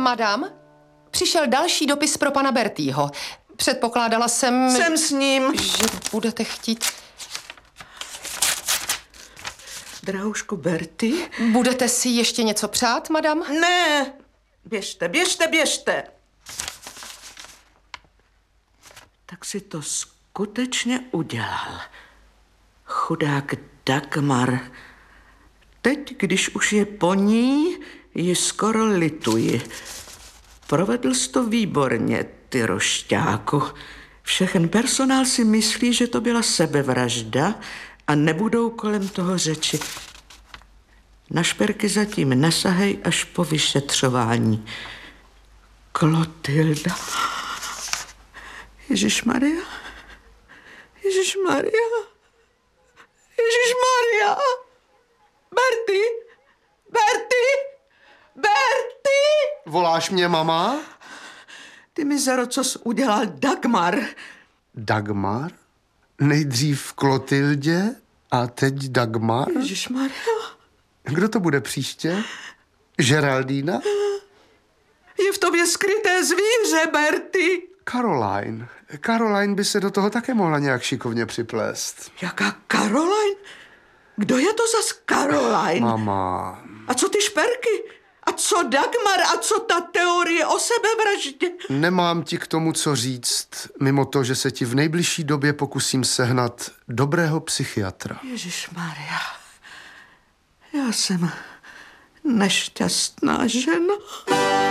Madam, přišel další dopis pro pana Bertýho. Předpokládala jsem... Jsem s ním. Že budete chtít... Drahoušku Berty? Budete si ještě něco přát, madam? Ne, běžte. Tak si to skutečně udělal. Chudák Dagmar. Teď, když už je po ní, ji skoro lituji. Provedl jsi to výborně, ty rošťáku. Všechen personál si myslí, že to byla sebevražda a nebudou kolem toho řeči. Na šperky zatím nesahej až po vyšetřování. Klotilda. Ježišmarja. Berty! Voláš mě, mama? Ty mizero, co jsi udělal Dagmar? Dagmar? Nejdřív Klotildě a teď Dagmar? Ježišmarja. Kdo to bude příště? Geraldína? Je v tobě skryté zvíře, Berty. Caroline. Caroline by se do toho také mohla nějak šikovně připlést. Jaká Caroline? Kdo je to zas Caroline? Mama. A co ty šperky? A co Dagmar? A co ta teorie o sebevraždě? Nemám ti k tomu co říct, mimo to, že se ti v nejbližší době pokusím sehnat dobrého psychiatra. Ježišmarja. Já jsem nešťastná žena.